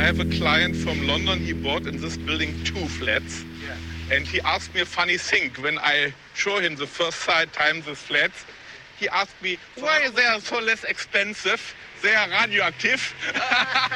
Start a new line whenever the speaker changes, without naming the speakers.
have a client from London. He bought in this building 2 flats. And he asked me a funny thing. When I show him the first time the flats, he asked me, why they are so less expensive? They are radioactive.